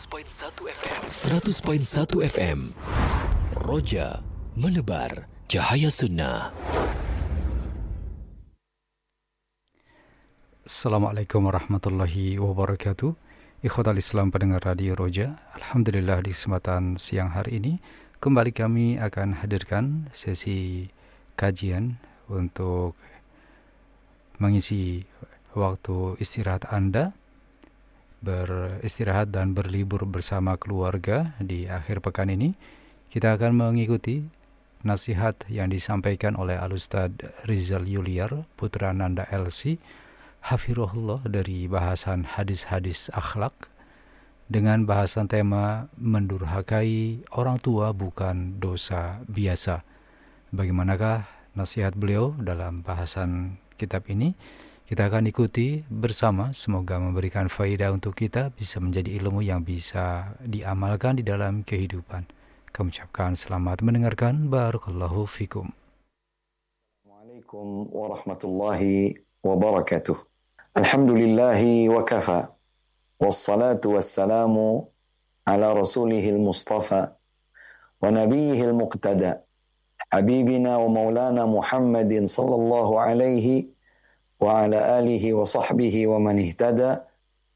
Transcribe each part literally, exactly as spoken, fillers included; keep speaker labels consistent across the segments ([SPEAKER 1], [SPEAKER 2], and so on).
[SPEAKER 1] seratus koma satu F M. Roja menebar cahaya sunnah.
[SPEAKER 2] Assalamualaikum warahmatullahi wabarakatuh. Ikhwatal Islam pendengar Radio Roja, alhamdulillah di kesempatan siang hari ini kembali kami akan hadirkan sesi kajian untuk mengisi waktu istirahat Anda, beristirahat dan berlibur bersama keluarga di akhir pekan ini. Kita akan mengikuti nasihat yang disampaikan oleh Al-Ustaz Rizal Yuliar Putra Nanda L C Hafirullah dari bahasan hadis-hadis akhlak dengan bahasan tema mendurhakai orang tua bukan dosa biasa. Bagaimanakah nasihat beliau dalam bahasan kitab ini? Kita akan ikuti bersama, semoga memberikan faedah untuk kita, bisa menjadi ilmu yang bisa diamalkan di dalam kehidupan. Kami ucapkan selamat mendengarkan. Barakallahu fikum.
[SPEAKER 3] Assalamualaikum warahmatullahi wabarakatuh. Alhamdulillahi wa kafa. Wassalatu wassalamu ala rasulihil mustafa wa nabiyihil muqtada. Habibina wa maulana Muhammadin sallallahu alaihi wa ala alihi wa sahbihi wa man ihtada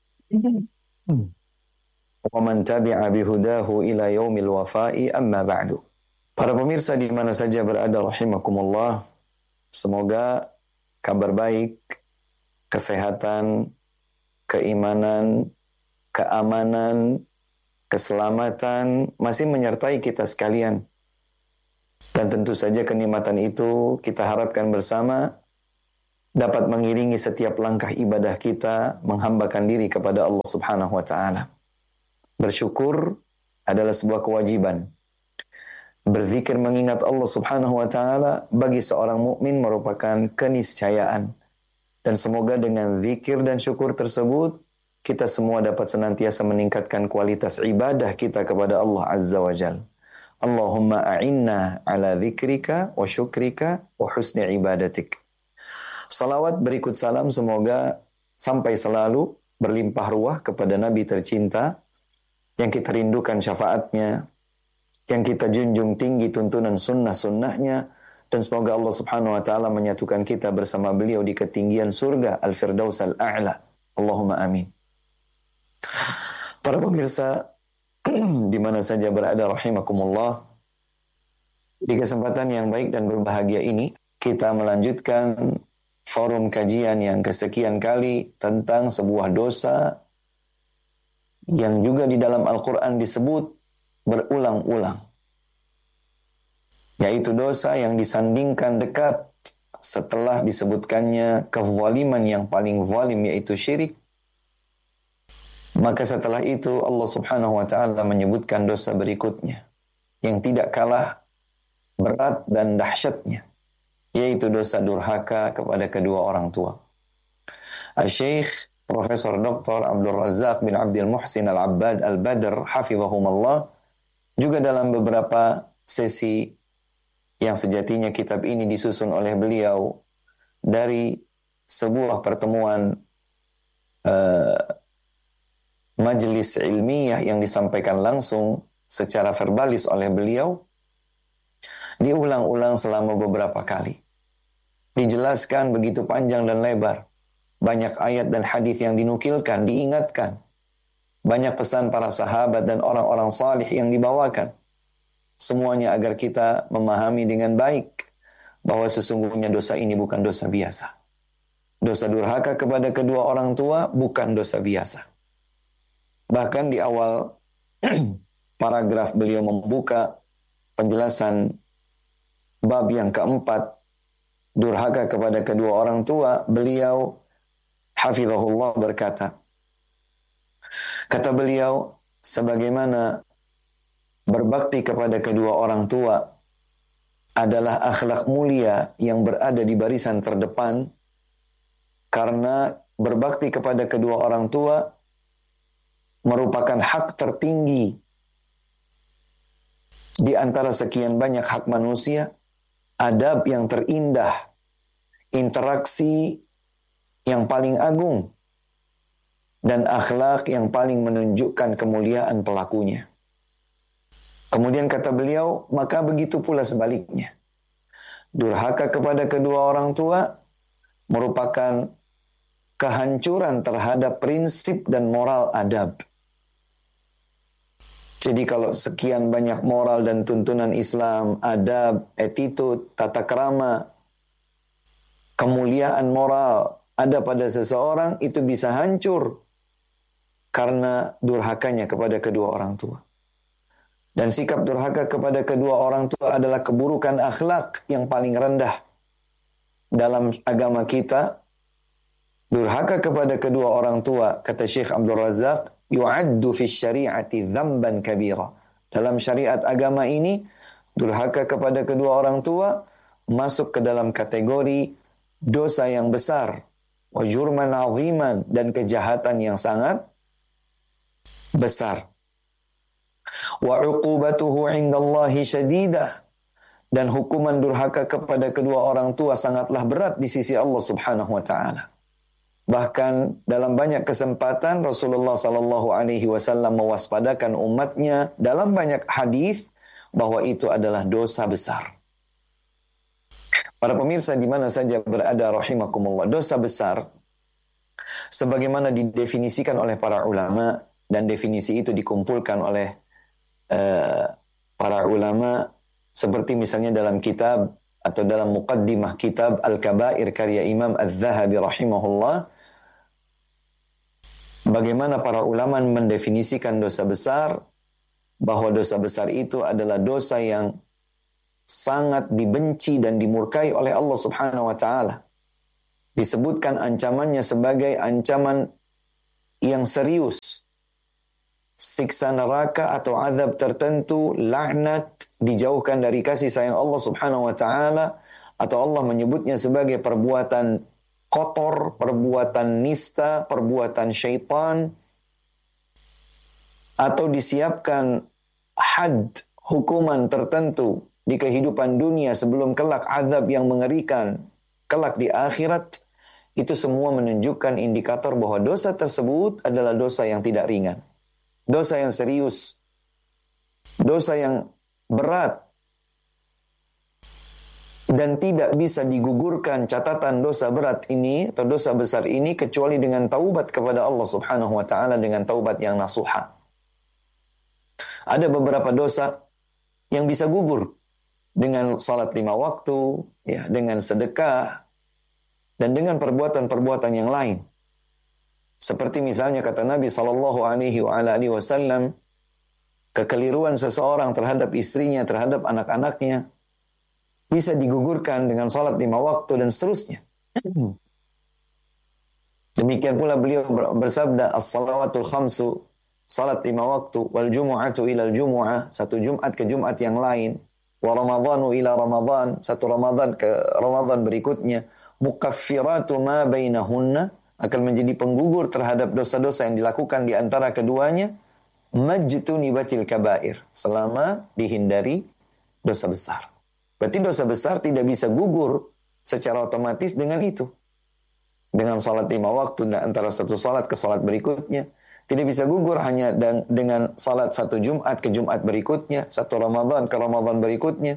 [SPEAKER 3] wa man tabi'a bihudahu ila yaumil wafa'i, amma ba'du. Para pemirsa di mana saja berada rahimakumullah, semoga kabar baik, kesehatan, keimanan, keamanan, keselamatan masih menyertai kita sekalian. Dan tentu saja kenikmatan itu kita harapkan bersama dapat mengiringi setiap langkah ibadah kita menghambakan diri kepada Allah Subhanahu wa taala. Bersyukur adalah sebuah kewajiban. Berzikir mengingat Allah Subhanahu wa taala bagi seorang mukmin merupakan keniscayaan. Dan semoga dengan zikir dan syukur tersebut kita semua dapat senantiasa meningkatkan kualitas ibadah kita kepada Allah Azza wa Jalla. Allahumma a'inna ala zikrika wa syukrika wa husni ibadatik. Salawat berikut salam semoga sampai selalu berlimpah ruah kepada Nabi tercinta yang kita rindukan syafaatnya, yang kita junjung tinggi tuntunan sunnah-sunnahnya, dan semoga Allah Subhanahu wa taala menyatukan kita bersama beliau di ketinggian surga Al-Firdaus Al-A'la. Allahumma amin. Para pemirsa di mana saja berada rahimakumullah, di kesempatan yang baik dan berbahagia ini kita melanjutkan forum kajian yang kesekian kali tentang sebuah dosa yang juga di dalam Al-Quran disebut berulang-ulang, yaitu dosa yang disandingkan dekat setelah disebutkannya kezaliman yang paling zalim, yaitu syirik. Maka setelah itu Allah Subhanahu wa ta'ala menyebutkan dosa berikutnya yang tidak kalah berat dan dahsyatnya, yaitu dosa durhaka kepada kedua orang tua. Al-Syeikh Profesor Doktor Abdul Razak bin Abdul Muhsin Al-Abbad Al-Badr hafizahumullah juga dalam beberapa sesi yang sejatinya kitab ini disusun oleh beliau dari sebuah pertemuan uh, majelis ilmiah yang disampaikan langsung secara verbalis oleh beliau, diulang-ulang selama beberapa kali. Dijelaskan begitu panjang dan lebar. Banyak ayat dan hadis yang dinukilkan, diingatkan. Banyak pesan para sahabat dan orang-orang salih yang dibawakan. Semuanya agar kita memahami dengan baik bahwa sesungguhnya dosa ini bukan dosa biasa. Dosa durhaka kepada kedua orang tua bukan dosa biasa. Bahkan di awal paragraf beliau membuka penjelasan bab yang keempat, durhaka kepada kedua orang tua, beliau hafizahullah berkata, kata beliau, sebagaimana berbakti kepada kedua orang tua adalah akhlak mulia yang berada di barisan terdepan, karena berbakti kepada kedua orang tua merupakan hak tertinggi di antara sekian banyak hak manusia, adab yang terindah, interaksi yang paling agung dan akhlak yang paling menunjukkan kemuliaan pelakunya. Kemudian kata beliau, maka begitu pula sebaliknya. Durhaka kepada kedua orang tua merupakan kehancuran terhadap prinsip dan moral adab. Jadi kalau sekian banyak moral dan tuntunan Islam, adab, attitude, tata krama, kemuliaan moral ada pada seseorang, itu bisa hancur karena durhakanya kepada kedua orang tua. Dan sikap durhaka kepada kedua orang tua adalah keburukan akhlak yang paling rendah. Dalam agama kita, durhaka kepada kedua orang tua, kata Syekh Abdul Razak, yu'addu fi syari'ati dzamban kabira. Dalam syariat agama ini, durhaka kepada kedua orang tua masuk ke dalam kategori dosa yang besar, wa jurman 'aziman, dan kejahatan yang sangat besar. Wa 'uqubatuhu 'indallahi syadidah, dan hukuman durhaka kepada kedua orang tua sangatlah berat di sisi Allah Subhanahu wa taala. Bahkan dalam banyak kesempatan Rasulullah sallallahu alaihi wasallam mewaspadakan umatnya dalam banyak hadis bahwa itu adalah dosa besar. Para pemirsa di mana saja berada rahimakumullah, dosa besar sebagaimana didefinisikan oleh para ulama, dan definisi itu dikumpulkan oleh uh, para ulama seperti misalnya dalam kitab atau dalam muqaddimah kitab Al-Kabair karya Imam Az-Zahabi rahimahullah, bagaimana para ulama mendefinisikan dosa besar, bahwa dosa besar itu adalah dosa yang sangat dibenci dan dimurkai oleh Allah Subhanahu wa taala. Disebutkan ancamannya sebagai ancaman yang serius, siksa neraka atau azab tertentu, laknat, dijauhkan dari kasih sayang Allah Subhanahu wa taala, atau Allah menyebutnya sebagai perbuatan kotor, perbuatan nista, perbuatan syaitan, atau disiapkan had, hukuman tertentu di kehidupan dunia sebelum kelak azab yang mengerikan kelak di akhirat. Itu semua menunjukkan indikator bahwa dosa tersebut adalah dosa yang tidak ringan, dosa yang serius, dosa yang berat, dan tidak bisa digugurkan catatan dosa berat ini atau dosa besar ini kecuali dengan taubat kepada Allah Subhanahu wa taala, dengan taubat yang nasuha. Ada beberapa dosa yang bisa gugur dengan salat lima waktu, ya, dengan sedekah, dan dengan perbuatan-perbuatan yang lain. Seperti misalnya kata Nabi sallallahu alaihi wasallam, kekeliruan seseorang terhadap istrinya, terhadap anak-anaknya bisa digugurkan dengan salat lima waktu dan seterusnya. Demikian pula beliau bersabda, as-salawatul khamsu, salat lima waktu, wal jumu'atu ilal jumu'ah, satu Jumat ke Jumat yang lain, wa ramadhanu ila ramadhan, satu Ramadan ke Ramadan berikutnya, mukaffiratu ma bainahunna, akan menjadi penggugur terhadap dosa-dosa yang dilakukan di antara keduanya, majtunibatil kabair, selama dihindari dosa besar. Berarti dosa besar tidak bisa gugur secara otomatis dengan itu. Dengan salat lima waktu antara satu salat ke salat berikutnya. Tidak bisa gugur hanya dan dengan salat satu Jumat ke Jumat berikutnya, satu Ramadan ke Ramadan berikutnya.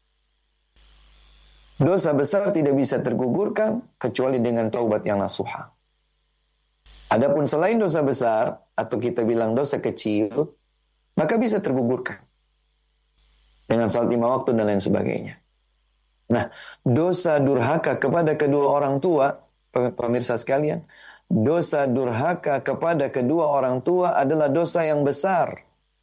[SPEAKER 3] Dosa besar tidak bisa tergugurkan kecuali dengan taubat yang nasuha. Adapun selain dosa besar, atau kita bilang dosa kecil, maka bisa tergugurkan dengan salat lima waktu dan lain sebagainya. Nah, dosa durhaka kepada kedua orang tua, pemirsa sekalian, dosa durhaka kepada kedua orang tua adalah dosa yang besar.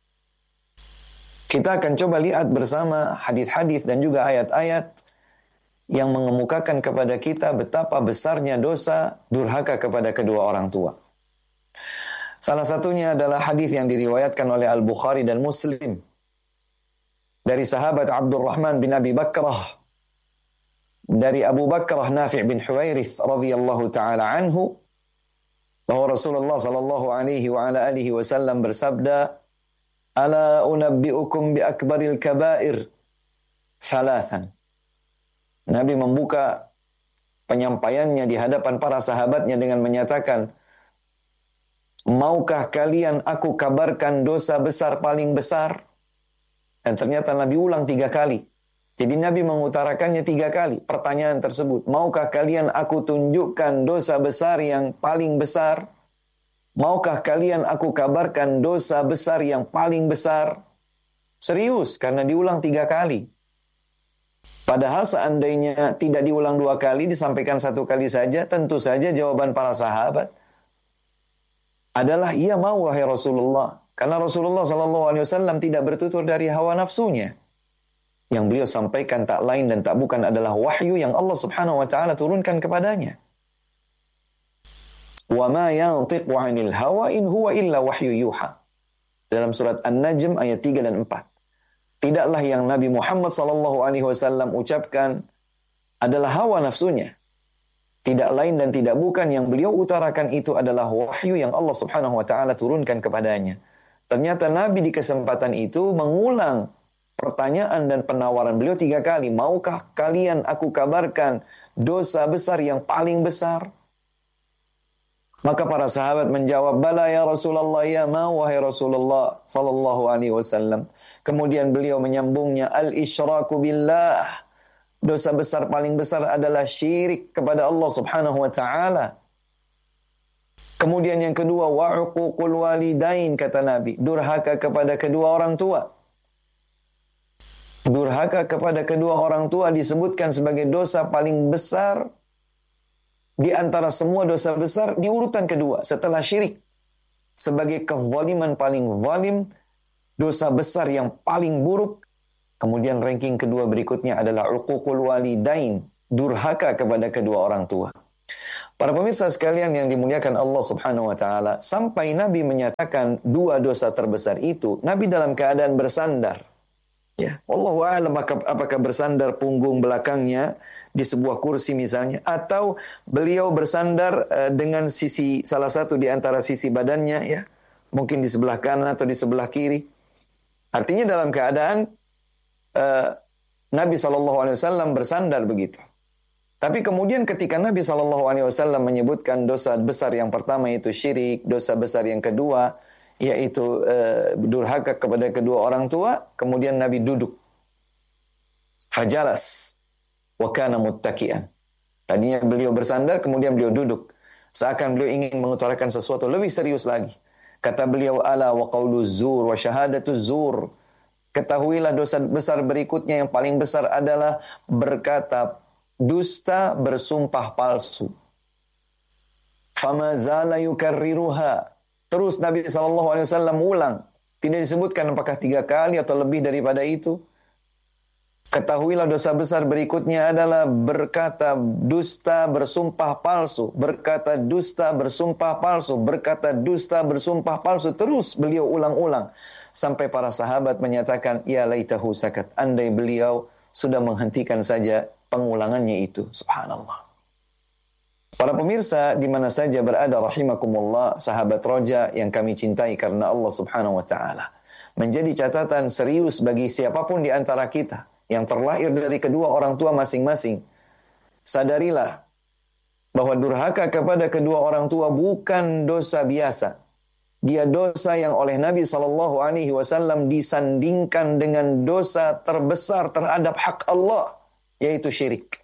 [SPEAKER 3] Kita akan coba lihat bersama hadis-hadis dan juga ayat-ayat yang mengemukakan kepada kita betapa besarnya dosa durhaka kepada kedua orang tua. Salah satunya adalah hadis yang diriwayatkan oleh Al-Bukhari dan Muslim dari sahabat Abdurrahman bin Abi Bakrah, dari Abu Bakrah Nafi' bin Huwairith radhiyallahu taala anhu, bahwa Rasulullah sallallahu alaihi wa ala alihi wasallam bersabda, "Ala unabbiukum bi akbaril kabair thalathan." Nabi membuka penyampaiannya di hadapan para sahabatnya dengan menyatakan, Maukah kalian aku kabarkan dosa besar paling besar? Dan ternyata Nabi ulang tiga kali. Jadi Nabi mengutarakannya tiga kali pertanyaan tersebut. Maukah kalian aku tunjukkan dosa besar yang paling besar? Maukah kalian aku kabarkan dosa besar yang paling besar? Serius, karena diulang tiga kali. Padahal seandainya tidak diulang dua kali, disampaikan satu kali saja, tentu saja jawaban para sahabat adalah, iya mau wahai Rasulullah. Karena Rasulullah shallallahu alaihi wasallam tidak bertutur dari hawa nafsunya. Yang beliau sampaikan tak lain dan tak bukan adalah wahyu yang Allah subhanahu wa ta'ala turunkan kepadanya. Wa ma yantiqu 'anil hawa in huwa illa wahyu yuha. Dalam surat An-Najm ayat tiga dan empat. Tidaklah yang Nabi Muhammad sallallahu alaihi wasallam ucapkan adalah hawa nafsunya. Tidak lain dan tidak bukan yang beliau utarakan itu adalah wahyu yang Allah subhanahu wa ta'ala turunkan kepadanya. Ternyata Nabi di kesempatan itu mengulang pertanyaan dan penawaran beliau tiga kali. Maukah kalian aku kabarkan dosa besar yang paling besar? Maka para sahabat menjawab, bala ya Rasulullah, ya mau wahai Rasulullah sallallahu alaihi wasallam. Kemudian beliau menyambungnya, al-isyraku billah. Dosa besar paling besar adalah syirik kepada Allah subhanahu wa ta'ala. Kemudian yang kedua, wa'uququl walidain, kata Nabi. Durhaka kepada kedua orang tua. Durhaka kepada kedua orang tua disebutkan sebagai dosa paling besar di antara semua dosa besar di urutan kedua setelah syirik. Sebagai kezaliman paling zalim, dosa besar yang paling buruk. Kemudian ranking kedua berikutnya adalah uququl walidain, durhaka kepada kedua orang tua. Para pemirsa sekalian yang dimuliakan Allah Subhanahu wa taala, sampai Nabi menyatakan dua dosa terbesar itu, Nabi dalam keadaan bersandar. Ya, wallahu a'lam apakah bersandar punggung belakangnya di sebuah kursi misalnya, atau beliau bersandar uh, dengan sisi salah satu di antara sisi badannya, ya, mungkin di sebelah kanan atau di sebelah kiri. Artinya dalam keadaan Uh, Nabi shallallahu alaihi wasallam bersandar begitu. Tapi kemudian ketika Nabi shallallahu alaihi wasallam menyebutkan dosa besar yang pertama itu syirik, dosa besar yang kedua yaitu uh, durhaka kepada kedua orang tua, kemudian Nabi duduk. Fajalas wa kana muttaki'an. Tadinya beliau bersandar, kemudian beliau duduk. Seakan beliau ingin mengutarakan sesuatu lebih serius lagi. Kata beliau, ala wa qawlu zur wa syahadatu zur. Ketahuilah dosa besar berikutnya yang paling besar adalah berkata dusta, bersumpah palsu. Fama zala yukarriruha. Terus Nabi shallallahu alaihi wasallam ulang. Tidak disebutkan apakah tiga kali atau lebih daripada itu. Ketahuilah dosa besar berikutnya adalah berkata dusta, bersumpah palsu. Berkata dusta, bersumpah palsu. Berkata dusta, bersumpah palsu. Terus beliau ulang-ulang. Sampai para sahabat menyatakan, ya laitahu sakat. Andai beliau sudah menghentikan saja pengulangannya itu. Subhanallah. Para pemirsa di mana saja berada rahimakumullah, sahabat roja yang kami cintai karena Allah subhanahu wa ta'ala. Menjadi catatan serius bagi siapapun di antara kita yang terlahir dari kedua orang tua masing-masing. Sadarilah bahwa durhaka kepada kedua orang tua bukan dosa biasa. Dia dosa yang oleh Nabi shallallahu alaihi wasallam disandingkan dengan dosa terbesar terhadap hak Allah, yaitu syirik.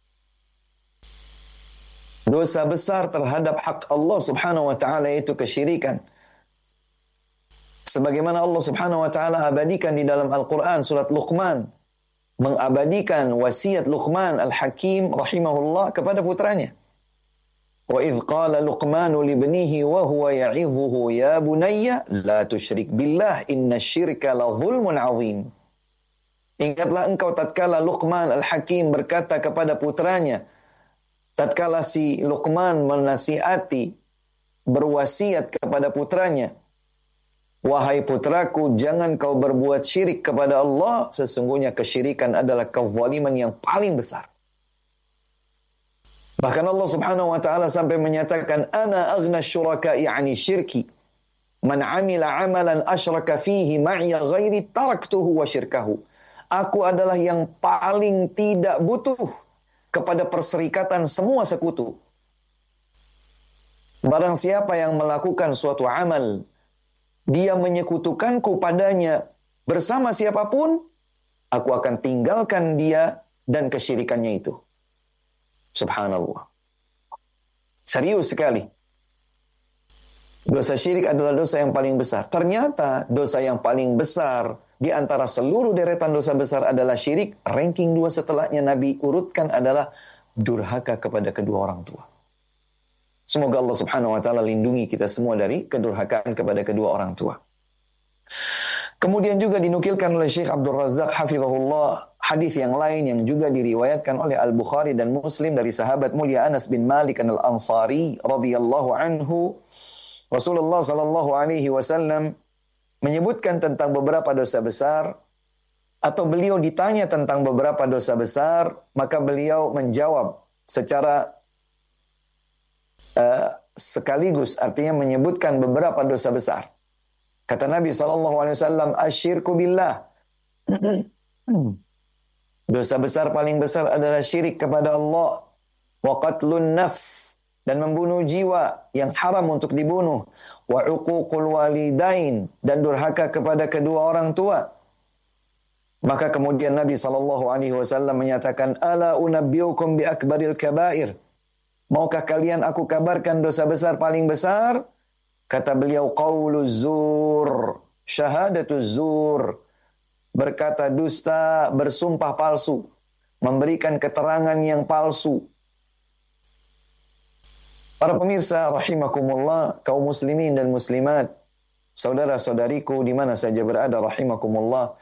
[SPEAKER 3] Dosa besar terhadap hak Allah subhanahu wa ta'ala yaitu kesyirikan. Sebagaimana Allah subhanahu wa ta'ala abadikan di dalam Al-Quran surat Luqman, mengabadikan wasiat Luqman Al-Hakim rahimahullah kepada putranya. Wa idh qala Luqmanu libnihi wa huwa ya'idhuhu ya bunayya la tusyrik billah inna syirka la zulmun azim. Ingatlah engkau tatkala Luqman Al-Hakim berkata kepada putranya, tatkala si Luqman menasihati, berwasiat kepada putranya, wahai putraku, jangan kau berbuat syirik kepada Allah, sesungguhnya kesyirikan adalah kezaliman yang paling besar. Bahkan Allah subhanahu wa ta'ala sampai menyatakan, ana aghna syuraka'i 'ani syirki, man 'amila 'amalan asyraka fihi ma'iya ghairi taraktuhu wa syirkahu. Aku adalah yang paling tidak butuh kepada perserikatan semua sekutu. Barang siapa yang melakukan suatu amal, dia menyekutukanku padanya bersama siapapun, aku akan tinggalkan dia dan kesyirikannya itu. Subhanallah. Serius sekali. Dosa syirik adalah dosa yang paling besar. Ternyata dosa yang paling besar di antara seluruh deretan dosa besar adalah syirik. Ranking dua setelahnya Nabi urutkan adalah durhaka kepada kedua orang tua. Semoga Allah Subhanahu wa taala lindungi kita semua dari kedurhakaan kepada kedua orang tua. Kemudian juga dinukilkan oleh Syekh Abdul Razak hafizahullah hadis yang lain yang juga diriwayatkan oleh Al-Bukhari dan Muslim dari sahabat mulia Anas bin Malik Al-Ansari radhiyallahu anhu. Rasulullah sallallahu alaihi wasallam menyebutkan tentang beberapa dosa besar, atau beliau ditanya tentang beberapa dosa besar, maka beliau menjawab secara uh, sekaligus, artinya menyebutkan beberapa dosa besar. Kata Nabi sallallahu alaihi wasallam, asyirku billah. Dosa besar paling besar adalah syirik kepada Allah, wa qatlun nafs, dan membunuh jiwa yang haram untuk dibunuh, wa uququl walidain, dan durhaka kepada kedua orang tua. Maka kemudian Nabi sallallahu alaihi wasallam menyatakan, ala unabbiukum bi akbaril kabair. Maukah kalian aku kabarkan dosa besar paling besar? Kata beliau, qauluz zur, syahadatuz zur, berkata dusta, bersumpah palsu, memberikan keterangan yang palsu. Para pemirsa rahimakumullah, kaum muslimin dan muslimat, saudara-saudariku di mana saja berada rahimakumullah.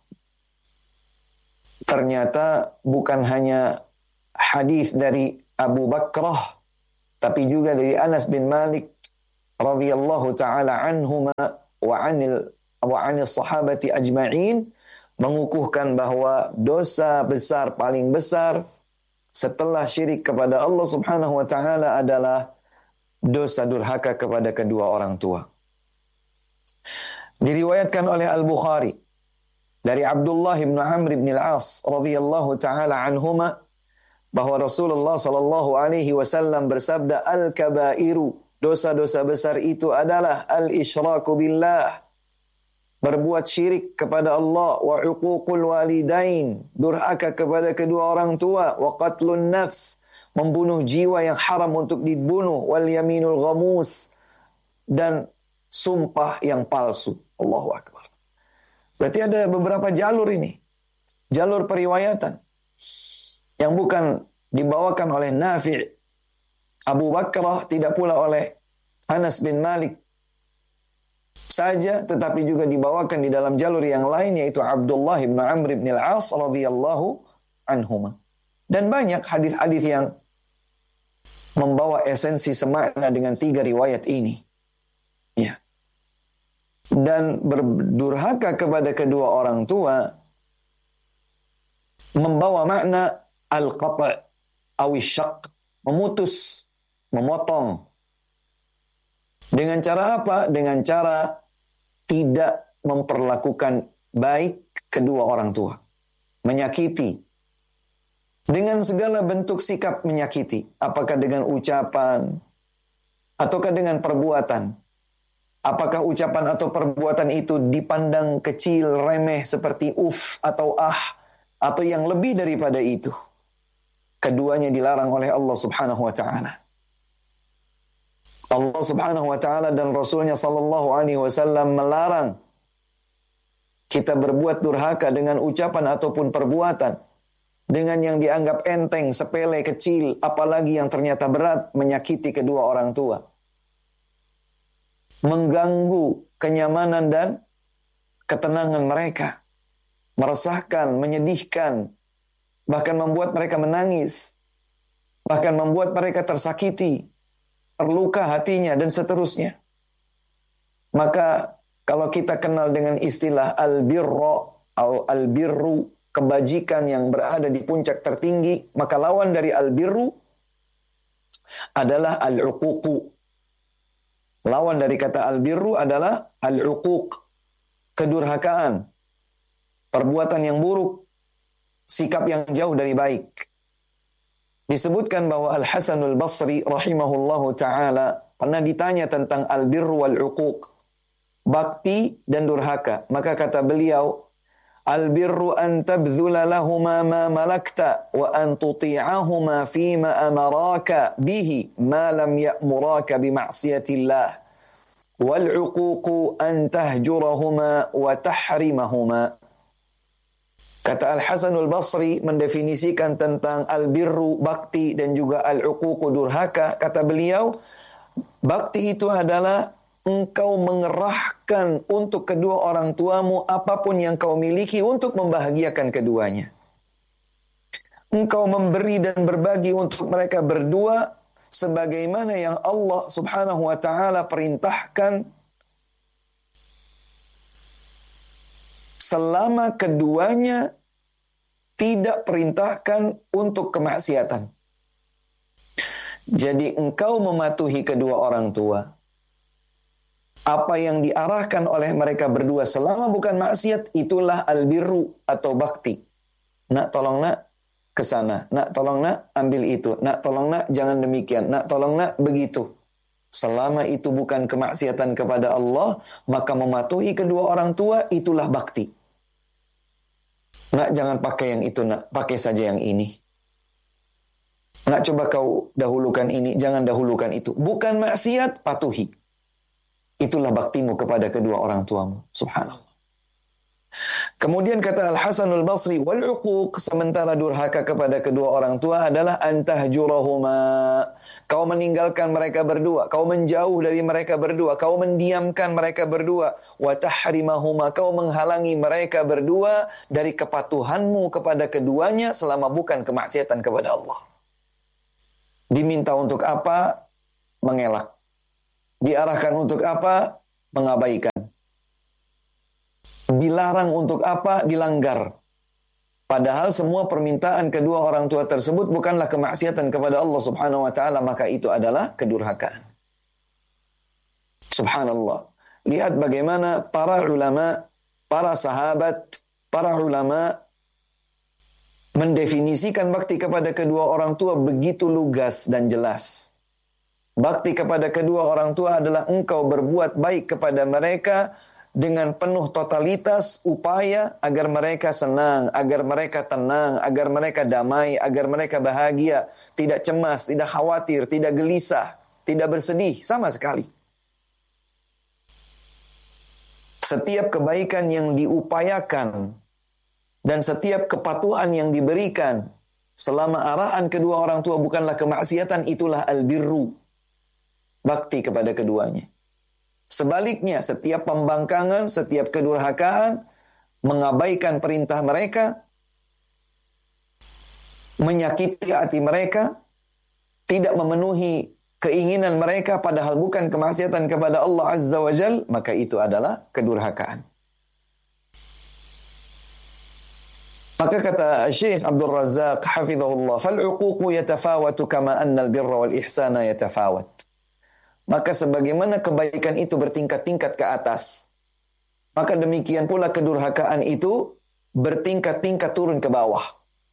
[SPEAKER 3] Ternyata bukan hanya hadis dari Abu Bakrah, tapi juga dari Anas bin Malik radhiyallahu taala anhuma wa anil wa anil sahabati ajma'in mengukuhkan bahwa dosa besar paling besar setelah syirik kepada Allah Subhanahu wa taala adalah dosa durhaka kepada kedua orang tua. Diriwayatkan oleh Al-Bukhari dari Abdullah bin Amr bin Al-As radhiyallahu taala anhuma bahwa Rasulullah sallallahu alaihi wasallam bersabda, al-kabairu, dosa-dosa besar itu adalah al-isyraku billah, berbuat syirik kepada Allah, wa uququl walidain, durhaka kepada kedua orang tua, wa qatlun nafs, membunuh jiwa yang haram untuk dibunuh, wal yaminul ghamus, dan sumpah yang palsu. Allahu akbar. Berarti ada beberapa jalur ini. Jalur periwayatan yang bukan dibawakan oleh Nafi' Abu Bakrah, tidak pula oleh Anas bin Malik saja, tetapi juga dibawakan di dalam jalur yang lain, yaitu Abdullah bin Amr bin Al-As radhiyallahu anhuma. Dan banyak hadis-hadis yang membawa esensi semakna dengan tiga riwayat ini. Ya. Dan berdurhaka kepada kedua orang tua membawa makna al-qata' awisyaq, memutus, memotong. Dengan cara apa? Dengan cara tidak memperlakukan baik kedua orang tua. Menyakiti. Dengan segala bentuk sikap menyakiti. Apakah dengan ucapan, ataukah dengan perbuatan. Apakah ucapan atau perbuatan itu dipandang kecil, remeh, seperti uf atau ah, atau yang lebih daripada itu. Keduanya dilarang oleh Allah Subhanahu wa ta'ala. Allah Subhanahu wa ta'ala dan Rasulnya sallallahu alaihi wasallam melarang kita berbuat durhaka dengan ucapan ataupun perbuatan, dengan yang dianggap enteng, sepele, kecil, apalagi yang ternyata berat, menyakiti kedua orang tua, mengganggu kenyamanan dan ketenangan mereka, meresahkan, menyedihkan, bahkan membuat mereka menangis, bahkan membuat mereka tersakiti, terluka hatinya, dan seterusnya. Maka kalau kita kenal dengan istilah al-birra atau al-birru, kebajikan yang berada di puncak tertinggi, maka lawan dari al-birru adalah al-uququ. Lawan dari kata al-birru adalah al-uquq, kedurhakaan, perbuatan yang buruk, sikap yang jauh dari baik. Disebutkan bahwa Al-Hasanul Basri rahimahullahu ta'ala pernah ditanya tentang al-birru wal uquq, bakti dan durhaka. Maka kata beliau, al-birru an tabdhula lahuma ma malakta wa an tuti'ahuma fima amaraka bihi ma lam ya'muraka bima'siyatillah. Wal uququ an tahjurahuma wa tahrimahuma. Kata Al-Hasanul Basri mendefinisikan tentang al-birru, bakti, dan juga al-uququ, durhaka. Kata beliau, bakti itu adalah engkau mengerahkan untuk kedua orang tuamu apapun yang kau miliki untuk membahagiakan keduanya. Engkau memberi dan berbagi untuk mereka berdua sebagaimana yang Allah Subhanahu wa taala perintahkan, selama keduanya tidak perintahkan untuk kemaksiatan. Jadi engkau mematuhi kedua orang tua. Apa yang diarahkan oleh mereka berdua selama bukan maksiat, itulah albirru atau bakti. Nak, tolong nak, ke sana. Nak, tolong nak, ambil itu. Nak, tolong nak, jangan demikian. Nak, tolong nak, begitu. Selama itu bukan kemaksiatan kepada Allah, maka mematuhi kedua orang tua itulah bakti. Nak, jangan pakai yang itu, nak. Pakai saja yang ini. Nak, coba kau dahulukan ini, jangan dahulukan itu. Bukan maksiat, patuhi. Itulah baktimu kepada kedua orang tuamu. Subhanallah. Kemudian kata Al-Hasanul Basri, wal uquq, sementara durhaka kepada kedua orang tua adalah antahjurahuma. Kau meninggalkan mereka berdua, kau menjauh dari mereka berdua, kau mendiamkan mereka berdua, wa tahrimahuma, kau menghalangi mereka berdua dari kepatuhanmu kepada keduanya selama bukan kemaksiatan kepada Allah. Diminta untuk apa? Mengelak. Diarahkan untuk apa? Mengabaikan. Dilarang untuk apa? Dilanggar. Padahal semua permintaan kedua orang tua tersebut bukanlah kemaksiatan kepada Allah Subhanahu wa taala, maka itu adalah kedurhakaan. Subhanallah. Lihat bagaimana para ulama, para sahabat, para ulama mendefinisikan bakti kepada kedua orang tua begitu lugas dan jelas. Bakti kepada kedua orang tua adalah engkau berbuat baik kepada mereka dengan penuh totalitas upaya agar mereka senang, agar mereka tenang, agar mereka damai, agar mereka bahagia, tidak cemas, tidak khawatir, tidak gelisah, tidak bersedih sama sekali. Setiap kebaikan yang diupayakan dan setiap kepatuhan yang diberikan selama arahan kedua orang tua bukanlah kemaksiatan, itulah albirru, bakti kepada keduanya. Sebaliknya, setiap pembangkangan, setiap kedurhakaan, mengabaikan perintah mereka, menyakiti hati mereka, tidak memenuhi keinginan mereka padahal bukan kemaksiatan kepada Allah Azza wa Jal, maka itu adalah kedurhakaan. Maka kata Syekh Abdul Razak hafizahullah, fal-uququ yatafawatu kama anna al-birra wal ihsana yatafawat. Maka sebagaimana kebaikan itu bertingkat-tingkat ke atas, maka demikian pula kedurhakaan itu bertingkat-tingkat turun ke bawah.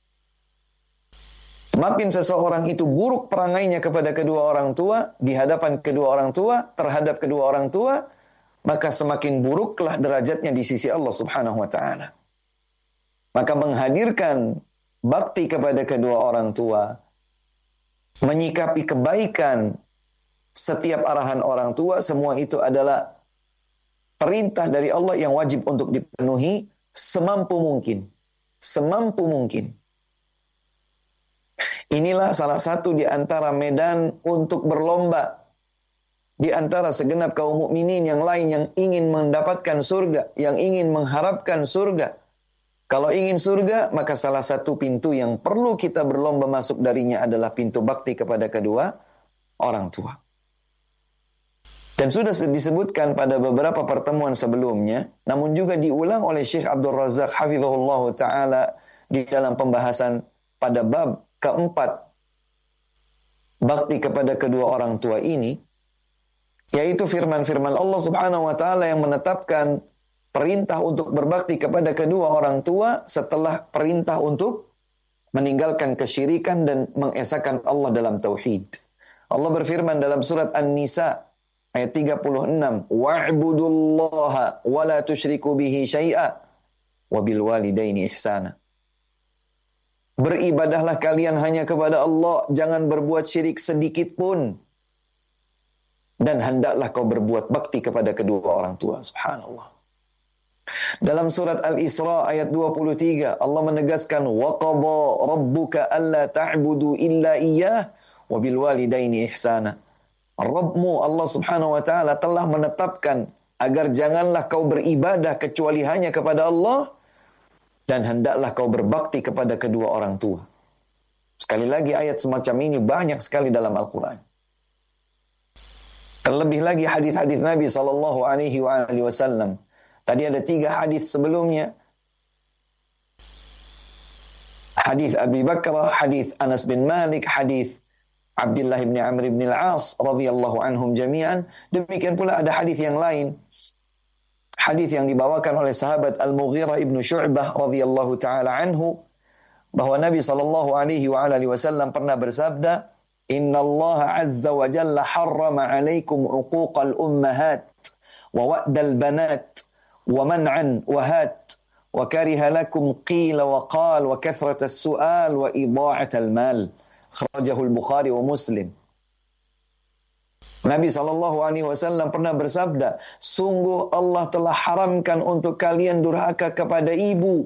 [SPEAKER 3] Makin seseorang itu buruk perangainya kepada kedua orang tua, di hadapan kedua orang tua, terhadap kedua orang tua, maka semakin buruklah derajatnya di sisi Allah Subhanahu wa taala. Maka menghadirkan bakti kepada kedua orang tua, menyikapi kebaikan setiap arahan orang tua, semua itu adalah perintah dari Allah yang wajib untuk dipenuhi semampu mungkin. Semampu mungkin. Inilah salah satu di antara medan untuk berlomba di antara segenap kaum mukminin yang lain yang ingin mendapatkan surga, yang ingin mengharapkan surga. Kalau ingin surga, maka salah satu pintu yang perlu kita berlomba masuk darinya adalah pintu bakti kepada kedua orang tua. Dan sudah disebutkan pada beberapa pertemuan sebelumnya, namun juga diulang oleh Syekh Abdul Razak hafizahullah ta'ala di dalam pembahasan pada bab keempat, bakti kepada kedua orang tua ini, yaitu firman-firman Allah Subhanahu wa ta'ala yang menetapkan perintah untuk berbakti kepada kedua orang tua setelah perintah untuk meninggalkan kesyirikan dan mengesahkan Allah dalam tauhid. Allah berfirman dalam surat An-Nisa ayat tiga puluh enam, wa'budullaha wa la tusyriku bihi syai'a wa bil walidaini ihsana. Beribadahlah kalian hanya kepada Allah, jangan berbuat syirik sedikit pun. Dan hendaklah kau berbuat bakti kepada kedua orang tua. Subhanallah. Dalam surat Al-Isra ayat dua puluh tiga, Allah menegaskan, wa qada rabbuka alla ta'budu illa iyyah wa bil walidaini ihsana. Rabbmu Allah Subhanahu wa taala telah menetapkan agar janganlah kau beribadah kecuali hanya kepada Allah, dan hendaklah kau berbakti kepada kedua orang tua. Sekali lagi ayat semacam ini banyak sekali dalam Al-Quran. Terlebih lagi hadis-hadis Nabi sallallahu alaihi wasallam. Tadi ada tiga hadis sebelumnya. Hadis Abi Bakrah, hadis Anas bin Malik, hadis Abdullah bin Amr bin Al-As radhiyallahu anhum jami'an. Demikian pula ada hadis yang lain. Hadis yang dibawakan oleh sahabat Al-Mughirah ibn Syu'bah radhiyallahu taala anhu, bahwa Nabi sallallahu alaihi wasallam pernah bersabda, "Inna Allah azza wa jalla harrama 'alaikum 'uquqal ummahat wa wa'dal banat wa man'an wa hat wa kariha lakum qila wa qal wa kathratas su'al wa idha'atal mal." Akhrajahu al-Bukhari wa Muslim. Nabi sallallahu alaihi wasallam pernah bersabda, sungguh Allah telah haramkan untuk kalian durhaka kepada ibu,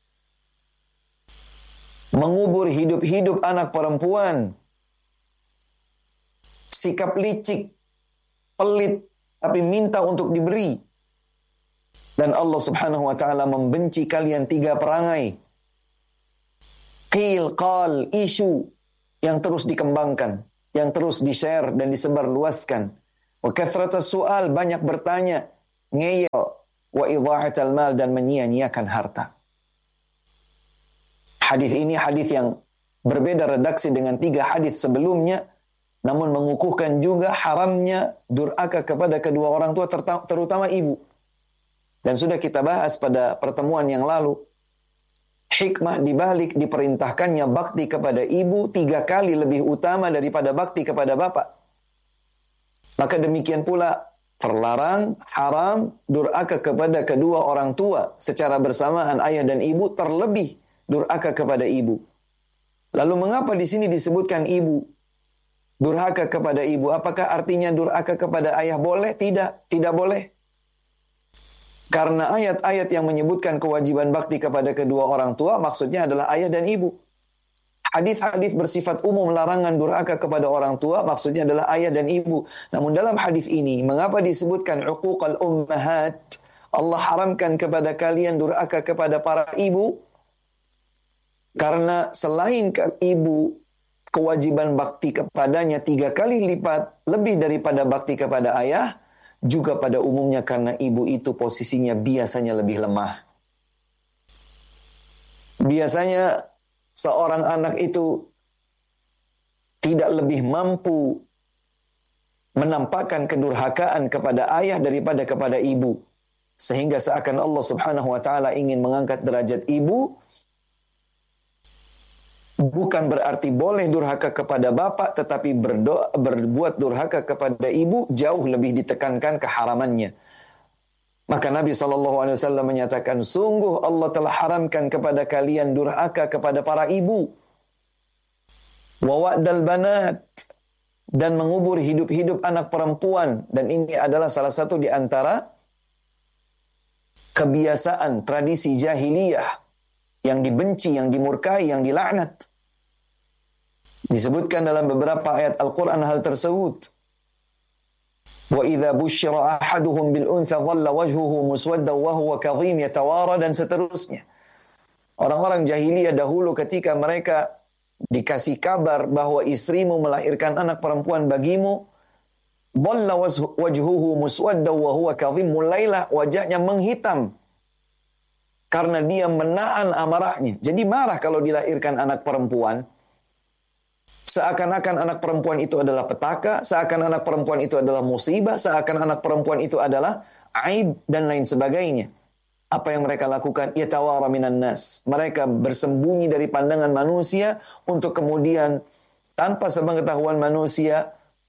[SPEAKER 3] mengubur hidup-hidup anak perempuan, sikap licik, pelit, tapi minta untuk diberi. Dan Allah Subhanahu wa taala membenci kalian tiga perangai. Qil, qal, isu yang terus dikembangkan, yang terus di-share dan disebarluaskan. Wa kathratas su'al, banyak bertanya, ngeyel, wa idha'atal mal, dan menyia-nyiakan harta. Hadis ini hadis yang berbeda redaksi dengan tiga hadis sebelumnya, namun mengukuhkan juga haramnya durhaka kepada kedua orang tua, terutama ibu. Dan sudah kita bahas pada pertemuan yang lalu, hikmah dibalik diperintahkannya bakti kepada ibu tiga kali lebih utama daripada bakti kepada bapak. Maka demikian pula terlarang, haram durhaka kepada kedua orang tua secara bersamaan, ayah dan ibu, terlebih durhaka kepada ibu. Lalu mengapa di sini disebutkan ibu? Durhaka kepada ibu, apakah artinya durhaka kepada ayah boleh? Tidak, tidak boleh. Karena ayat-ayat yang menyebutkan kewajiban bakti kepada kedua orang tua maksudnya adalah ayah dan ibu. Hadis-hadis bersifat umum larangan durhaka kepada orang tua maksudnya adalah ayah dan ibu. Namun dalam hadis ini mengapa disebutkan uquqal ummahat? Allah haramkan kepada kalian durhaka kepada para ibu. Karena selain ibu, kewajiban bakti kepadanya tiga kali lipat lebih daripada bakti kepada ayah. Juga pada umumnya karena ibu itu posisinya biasanya lebih lemah. Biasanya seorang anak itu tidak lebih mampu menampakkan kedurhakaan kepada ayah daripada kepada ibu. Sehingga seakan Allah Subhanahu wa taala ingin mengangkat derajat ibu. Bukan berarti boleh durhaka kepada bapak, tetapi berdoa, berbuat durhaka kepada ibu jauh lebih ditekankan keharamannya. Maka Nabi shallallahu alaihi wasallam menyatakan, sungguh Allah telah haramkan kepada kalian durhaka kepada para ibu. Wa wa'dal banat, dan mengubur hidup-hidup anak perempuan. Dan ini adalah salah satu di antara kebiasaan tradisi jahiliyah yang dibenci, yang dimurkai, yang dilaknat. Disebutkan dalam beberapa ayat Al-Quran hal tersebut. Wa idza busyira ahaduhum bil untha dhalla wajhuhu muswaddan wa huwa kadhim yatawara, dan seterusnya. Orang-orang jahiliyah dahulu ketika mereka dikasih kabar bahwa istrimu melahirkan anak perempuan bagimu, dhalla wajhuhu muswaddan wa huwa kadhim, mulailah wajahnya menghitam karena dia menahan amarahnya. Jadi marah kalau dilahirkan anak perempuan. Seakan-akan anak perempuan itu adalah petaka, seakan anak perempuan itu adalah musibah, seakan anak perempuan itu adalah aib, dan lain sebagainya. Apa yang mereka lakukan? Yatawara minan nas. Mereka bersembunyi dari pandangan manusia untuk kemudian tanpa sepengetahuan manusia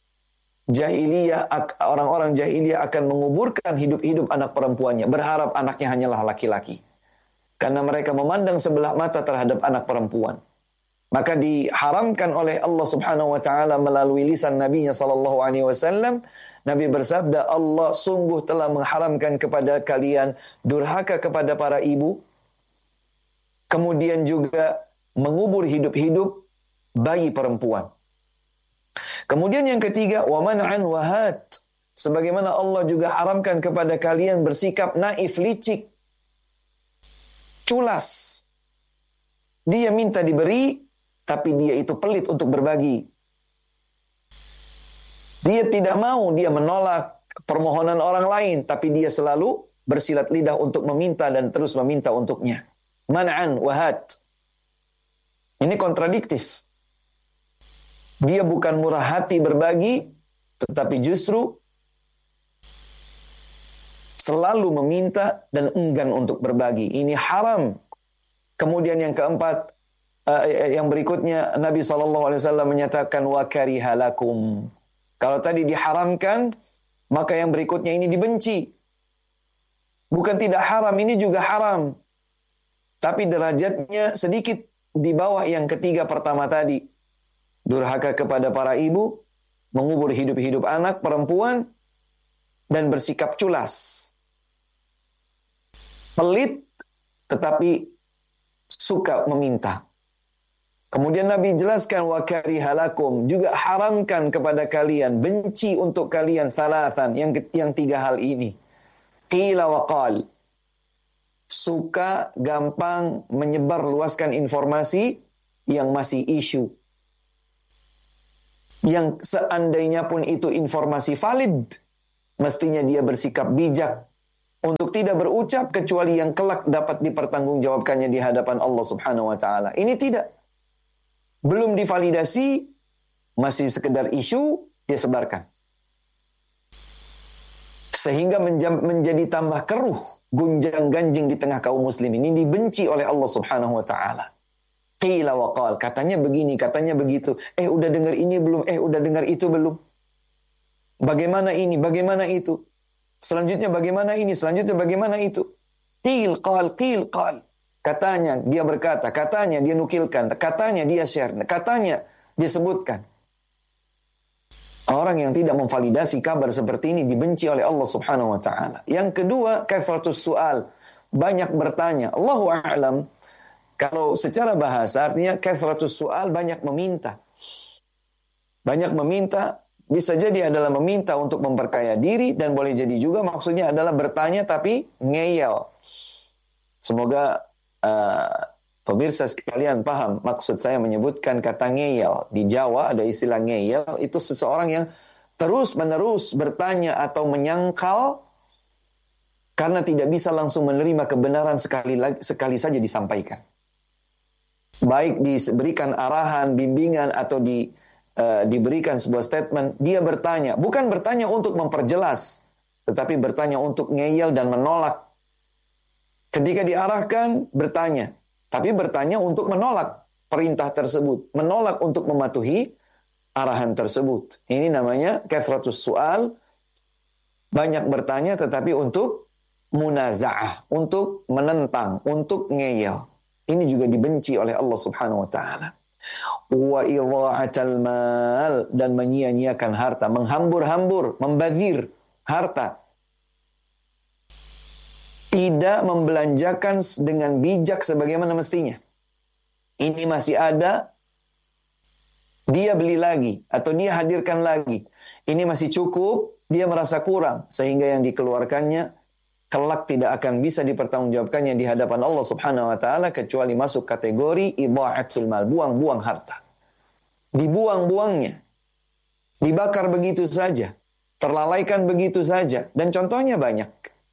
[SPEAKER 3] jahiliyah, orang-orang jahiliyah akan menguburkan hidup-hidup anak perempuannya, berharap anaknya hanyalah laki-laki. Karena mereka memandang sebelah mata terhadap anak perempuan. Maka diharamkan oleh Allah Subhanahu wa taala melalui lisan Nabi-Nya sallallahu alaihi wasallam. Nabi bersabda, Allah sungguh telah mengharamkan kepada kalian durhaka kepada para ibu, kemudian juga mengubur hidup-hidup bayi perempuan. Kemudian yang ketiga, wa man'an wahat. Sebagaimana Allah juga haramkan kepada kalian bersikap naif, licik, culas. Dia minta diberi, tapi dia itu pelit untuk berbagi. Dia tidak mau, dia menolak permohonan orang lain, tapi dia selalu bersilat lidah untuk meminta dan terus meminta untuknya. Man'an wahat. Ini kontradiktif. Dia bukan murah hati berbagi, tetapi justru selalu meminta dan enggan untuk berbagi. Ini haram. Kemudian yang keempat, uh, yang berikutnya Nabi shallallahu alaihi wasallam menyatakan wa karihalakum. Kalau tadi diharamkan, maka yang berikutnya ini dibenci. Bukan tidak haram, ini juga haram. Tapi derajatnya sedikit di bawah yang ketiga pertama tadi. Durhaka kepada para ibu, mengubur hidup-hidup anak perempuan, dan bersikap culas. Pelit, tetapi suka meminta. Kemudian Nabi jelaskan wa karihalakum, juga haramkan kepada kalian, benci untuk kalian thalathan, yang yang tiga hal ini. Qila wa qal. Suka gampang menyebar luaskan informasi yang masih isu. Yang seandainya pun itu informasi valid, mestinya dia bersikap bijak untuk tidak berucap kecuali yang kelak dapat dipertanggungjawabkannya di hadapan Allah Subhanahu wa taala. Ini tidak. Belum divalidasi, masih sekedar isu, dia sebarkan. Sehingga menjadi tambah keruh, gunjang-ganjing di tengah kaum muslimin. Ini dibenci oleh Allah Subhanahu wa taala. Qila wa qal, katanya begini, katanya begitu. Eh udah dengar ini belum? Eh udah dengar itu belum? Bagaimana ini? Bagaimana itu? Selanjutnya bagaimana ini? Selanjutnya bagaimana itu? Qil qal, qil qal. Katanya dia berkata, katanya dia nukilkan, katanya dia share, katanya dia sebutkan. Orang yang tidak memvalidasi kabar seperti ini dibenci oleh Allah Subhanahu wa taala. Yang kedua, kathratus su'al, banyak bertanya. Allahu a'lam. Kalau secara bahasa artinya kathratus su'al, banyak meminta. Banyak meminta bisa jadi adalah meminta untuk memperkaya diri, dan boleh jadi juga maksudnya adalah bertanya tapi ngeyel. Semoga uh, pemirsa sekalian paham maksud saya menyebutkan kata ngeyel. Di Jawa ada istilah ngeyel, itu seseorang yang terus-menerus bertanya atau menyangkal karena tidak bisa langsung menerima kebenaran sekali lagi, sekali saja disampaikan. Baik diberikan arahan, bimbingan, atau di, uh, diberikan sebuah statement, dia bertanya. Bukan bertanya untuk memperjelas, tetapi bertanya untuk ngeyel dan menolak. Ketika diarahkan, bertanya. Tapi bertanya untuk menolak perintah tersebut. Menolak untuk mematuhi arahan tersebut. Ini namanya kathratus su'al. Banyak bertanya tetapi untuk munaza'ah. Untuk menentang. Untuk ngeyel. Ini juga dibenci oleh Allah Subhanahu wa ta'ala. Wa idha'atal mal, dan menyia-nyiakan harta, menghambur-hambur, membazir harta. Tidak membelanjakan dengan bijak sebagaimana mestinya. Ini masih ada, dia beli lagi atau dia hadirkan lagi. Ini masih cukup, dia merasa kurang sehingga yang dikeluarkannya kelak tidak akan bisa dipertanggungjawabkannya di hadapan Allah Subhanahu wa taala kecuali masuk kategori idha'atul mal, buang-buang harta. Dibuang-buangnya. Dibakar begitu saja, terlalaikan begitu saja, dan contohnya banyak.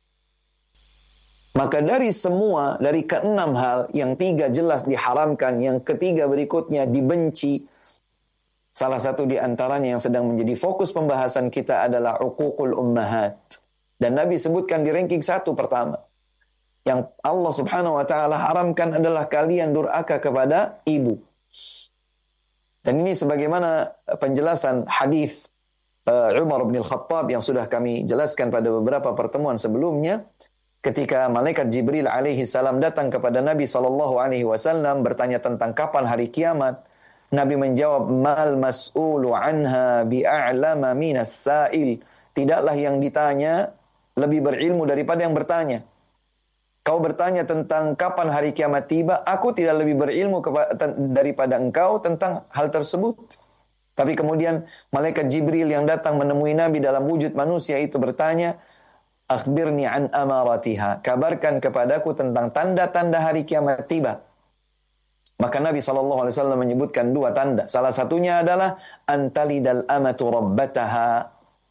[SPEAKER 3] Maka dari semua, dari keenam hal, yang tiga jelas diharamkan, yang ketiga berikutnya dibenci. Salah satu di antaranya yang sedang menjadi fokus pembahasan kita adalah uququl ummahat. Dan Nabi sebutkan di ranking satu pertama. Yang Allah Subhanahu wa ta'ala haramkan adalah kalian durhaka kepada ibu. Dan ini sebagaimana penjelasan hadis uh, Umar bin Khattab yang sudah kami jelaskan pada beberapa pertemuan sebelumnya, ketika malaikat Jibril alaihi salam datang kepada Nabi sallallahu alaihi wasallam bertanya tentang kapan hari kiamat, Nabi menjawab, mal mas'ulu anha bi'a'lama minas sa'il. Tidaklah yang ditanya lebih berilmu daripada yang bertanya. Kau bertanya tentang kapan hari kiamat tiba, aku tidak lebih berilmu daripada engkau tentang hal tersebut. Tapi kemudian malaikat Jibril yang datang menemui Nabi dalam wujud manusia itu bertanya, akhbirni an amaratiha, kabarkan kepadaku tentang tanda-tanda hari kiamat tiba. Maka Nabi sallallahu alaihi wasallam menyebutkan dua tanda. Salah satunya adalah antalidal amatu rabbataha.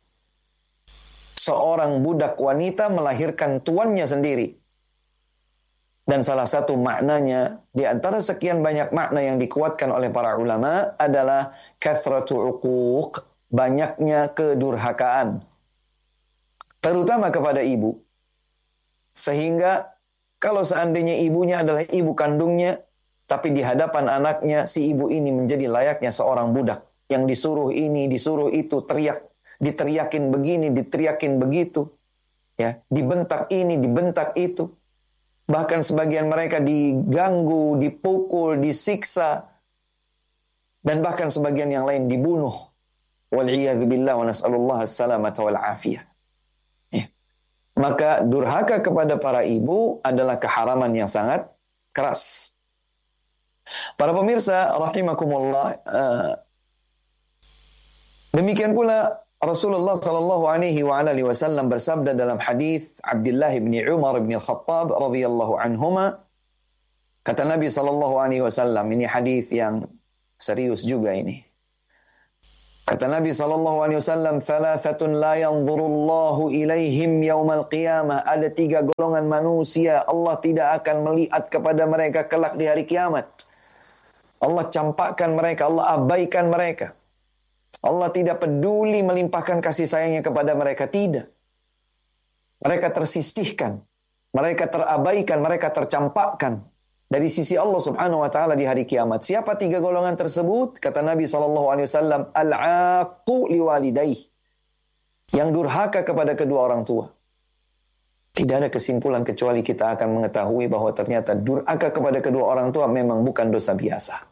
[SPEAKER 3] Seorang budak wanita melahirkan tuannya sendiri. Dan salah satu maknanya, di antara sekian banyak makna yang dikuatkan oleh para ulama adalah kathratu uquq, banyaknya kedurhakaan. Terutama kepada ibu. Sehingga kalau seandainya ibunya adalah ibu kandungnya, tapi di hadapan anaknya, si ibu ini menjadi layaknya seorang budak. Yang disuruh ini, disuruh itu, teriak. Diteriakin begini, diteriakin begitu. Ya, dibentak ini, dibentak itu. Bahkan sebagian mereka diganggu, dipukul, disiksa. Dan bahkan sebagian yang lain dibunuh. Wal'iyadzubillah wa nas'alullah as-salamata wal'afiyah. Ya. Maka durhaka kepada para ibu adalah keharaman yang sangat keras. Para pemirsa rahimakumullah, uh, demikian pula Rasulullah sallallahu alaihi wa alihi wasallam bersabda dalam hadis Abdullah bin Umar bin Khattab radhiyallahu anhuma, kata Nabi sallallahu alaihi wasallam, ini hadis yang serius juga ini. Kata Nabi sallallahu alaihi wasallam, thalathatun la yanzurullahu ilaihim yaumal qiyamah, ada tiga golongan manusia Allah tidak akan melihat kepada mereka kelak di hari kiamat. Allah campakkan mereka, Allah abaikan mereka. Allah tidak peduli melimpahkan kasih sayangnya kepada mereka. Tidak. Mereka tersisihkan. Mereka terabaikan. Mereka tercampakkan. Dari sisi Allah subhanahu wa ta'ala di hari kiamat. Siapa tiga golongan tersebut? Kata Nabi sallallahu alaihi wasallam, al-aqu liwalidayh. Yang durhaka kepada kedua orang tua. Tidak ada kesimpulan kecuali kita akan mengetahui bahwa ternyata durhaka kepada kedua orang tua memang bukan dosa biasa.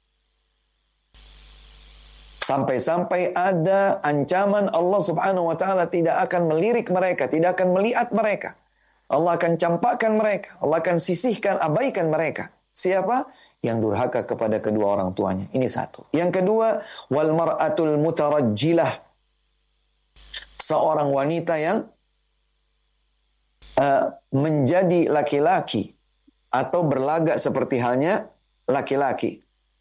[SPEAKER 3] Sampai-sampai ada ancaman Allah subhanahu wa ta'ala tidak akan melirik mereka, tidak akan melihat mereka. Allah akan campakkan mereka, Allah akan sisihkan, abaikan mereka. Siapa? Yang durhaka kepada kedua orang tuanya. Ini satu. Yang kedua, wal mar'atul mutarajjilah. Seorang wanita yang uh, menjadi laki-laki atau berlagak seperti halnya laki-laki.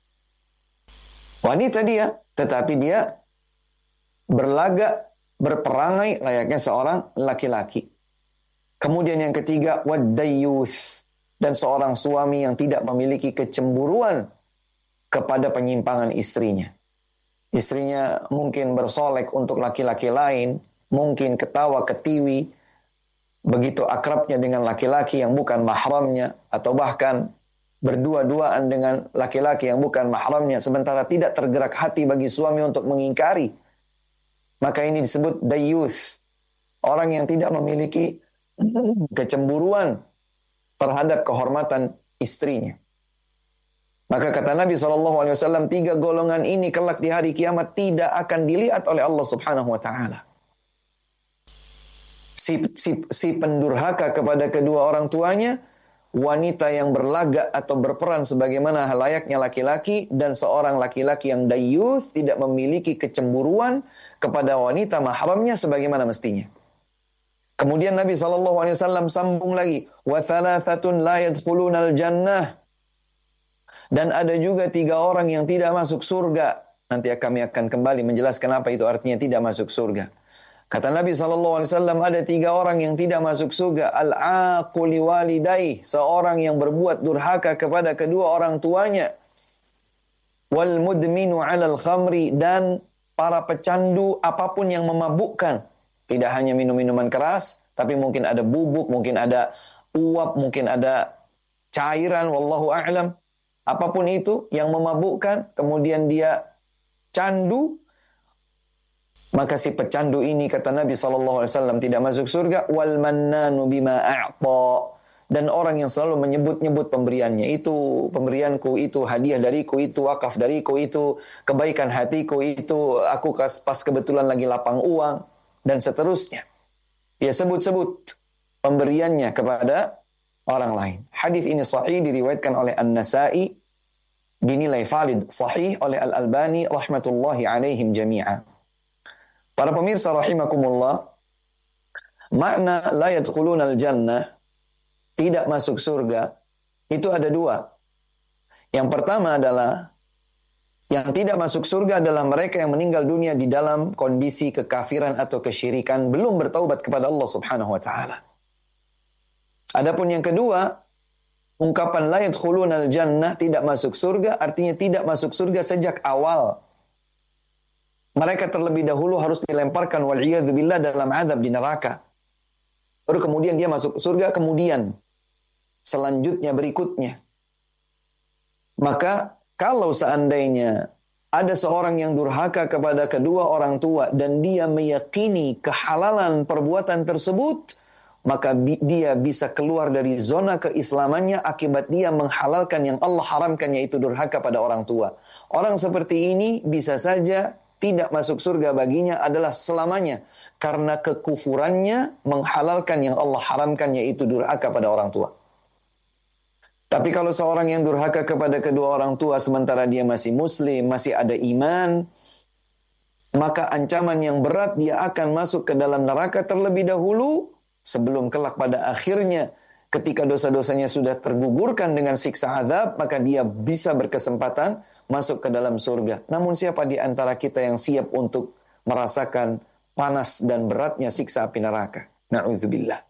[SPEAKER 3] Wanita dia, tetapi dia berlagak, berperangai layaknya seorang laki-laki. Kemudian yang ketiga, wad-dayyuth. Dan seorang suami yang tidak memiliki kecemburuan kepada penyimpangan istrinya. Istrinya mungkin bersolek untuk laki-laki lain, mungkin ketawa ketiwi, begitu akrabnya dengan laki-laki yang bukan mahramnya, atau bahkan berdua-duaan dengan laki-laki yang bukan mahramnya, sementara tidak tergerak hati bagi suami untuk mengingkari. Maka ini disebut dayyuth. Orang yang tidak memiliki kecemburuan terhadap kehormatan istrinya. Maka kata Nabi shallallahu alaihi wasallam, tiga golongan ini kelak di hari kiamat tidak akan dilihat oleh Allah subhanahu wa ta'ala. Si, si, si pendurhaka kepada kedua orang tuanya, wanita yang berlagak atau berperan sebagaimana layaknya laki-laki, dan seorang laki-laki yang dayyuth tidak memiliki kecemburuan kepada wanita mahramnya sebagaimana mestinya. Kemudian Nabi shallallahu alaihi wasallam sambung lagi, wa thalathatun la yadkhulunal jannah. Dan ada juga tiga orang yang tidak masuk surga. Nanti kami akan kembali menjelaskan apa itu artinya tidak masuk surga. Kata Nabi shallallahu alaihi wasallam, ada tiga orang yang tidak masuk surga. Al-aqu liwalidayh, seorang yang berbuat durhaka kepada kedua orang tuanya. Wal mudminu 'alal khamri, dan para pecandu apapun yang memabukkan. Tidak hanya minum-minuman keras, tapi mungkin ada bubuk, mungkin ada uap, mungkin ada cairan, wallahu a'lam. Apapun itu yang memabukkan, kemudian dia candu, Maka si pecandu ini, kata Nabi shallallahu alaihi wasallam, tidak masuk surga. Wal mannanu bima a'ta. Dan orang yang selalu menyebut-nyebut pemberiannya, itu pemberianku, itu hadiah dariku, itu wakaf dariku, itu kebaikan hatiku, itu aku pas kebetulan lagi lapang uang, dan seterusnya. Dia sebut-sebut pemberiannya kepada orang lain. Hadis ini sahih, diriwayatkan oleh An-Nasa'i, dinilai valid sahih oleh Al-Albani rahmatullahi alaihim jami'an. Para pemirsa rahimakumullah, makna la yadkhulunal jannah, tidak masuk surga, itu ada dua. Yang pertama adalah, yang tidak masuk surga adalah mereka yang meninggal dunia di dalam kondisi kekafiran atau kesyirikan, belum bertaubat kepada Allah subhanahu wa ta'ala. Adapun yang kedua, ungkapan la yadkhulunal jannah, tidak masuk surga, artinya tidak masuk surga sejak awal. Mereka terlebih dahulu harus dilemparkan wal'iyadzubillah dalam azab di neraka. Baru kemudian dia masuk surga, kemudian selanjutnya berikutnya. Maka kalau seandainya ada seorang yang durhaka kepada kedua orang tua dan dia meyakini kehalalan perbuatan tersebut, maka bi- dia bisa keluar dari zona keislamannya akibat dia menghalalkan yang Allah haramkan, yaitu durhaka pada orang tua. Orang seperti ini bisa saja tidak masuk surga baginya adalah selamanya karena kekufurannya menghalalkan yang Allah haramkan, yaitu durhaka pada orang tua. Tapi kalau seorang yang durhaka kepada kedua orang tua sementara dia masih muslim, masih ada iman, maka ancaman yang berat, dia akan masuk ke dalam neraka terlebih dahulu sebelum kelak pada akhirnya ketika dosa-dosanya sudah tergugurkan dengan siksa azab, maka dia bisa berkesempatan masuk ke dalam surga. Namun siapa di antara kita yang siap untuk merasakan panas dan beratnya siksa api neraka? Na'udzubillah.